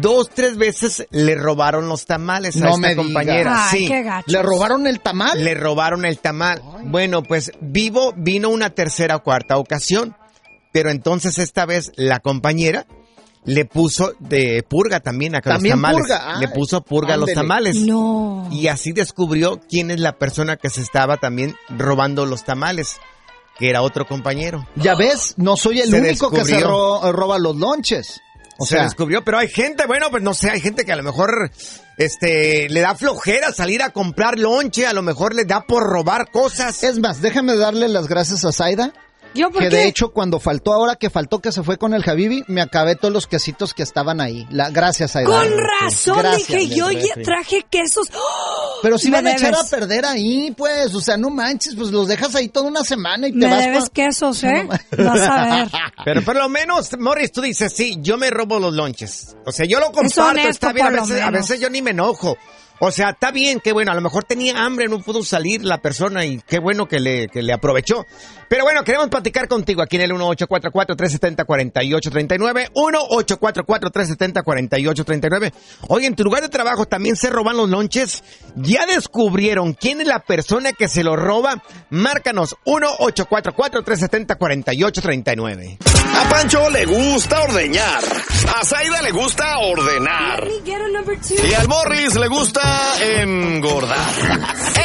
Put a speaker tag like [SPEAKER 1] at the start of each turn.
[SPEAKER 1] 2-3 veces le robaron los tamales a esta compañera.
[SPEAKER 2] Ay,
[SPEAKER 1] sí.
[SPEAKER 2] qué gachos.
[SPEAKER 3] ¿Le robaron el tamal?
[SPEAKER 1] Le robaron el tamal. Ay. Bueno, pues vino una tercera o cuarta ocasión, pero entonces esta vez la compañera le puso de purga también a los tamales.
[SPEAKER 3] Purga?
[SPEAKER 1] Le puso purga a los tamales.
[SPEAKER 2] No.
[SPEAKER 1] Y así descubrió quién es la persona que se estaba también robando los tamales, que era otro compañero.
[SPEAKER 3] Ya ves, no soy el único que se roba los lonches.
[SPEAKER 1] Se descubrió, pero hay gente, bueno, pues no sé, hay gente que a lo mejor le da flojera salir a comprar lonche, a lo mejor le da por robar cosas.
[SPEAKER 3] Es más, déjame darle las gracias a Zaida.
[SPEAKER 2] ¿Yo por
[SPEAKER 3] qué?
[SPEAKER 2] De
[SPEAKER 3] hecho, cuando que se fue con el Habibi, me acabé todos los quesitos que estaban ahí. Gracias, Zaida.
[SPEAKER 2] Con razón,
[SPEAKER 3] gracias,
[SPEAKER 2] dije, yo ya traje quesos. ¡Oh!
[SPEAKER 3] Pero si van a echar a perder ahí, pues, o sea, no manches, pues los dejas ahí toda una semana y te
[SPEAKER 2] me
[SPEAKER 3] vas.
[SPEAKER 2] Me debes quesos, ¿eh? Vas a ver.
[SPEAKER 1] Pero por lo menos, Morris, tú dices, sí, yo me robo los lonches. O sea, yo lo comparto, está bien, a veces yo ni me enojo. O sea, está bien, qué bueno, a lo mejor tenía hambre, no pudo salir la persona y qué bueno que le aprovechó. Pero bueno, queremos platicar contigo aquí en el 1-844-370-4839, 1-844-370-4839. Oye, en tu lugar de trabajo también se roban los lonches. ¿Ya descubrieron quién es la persona que se lo roba? Márcanos, 1-844-370-4839.
[SPEAKER 4] A Pancho le gusta ordeñar, a Zaida le gusta ordenar y al Morris le gusta engordar.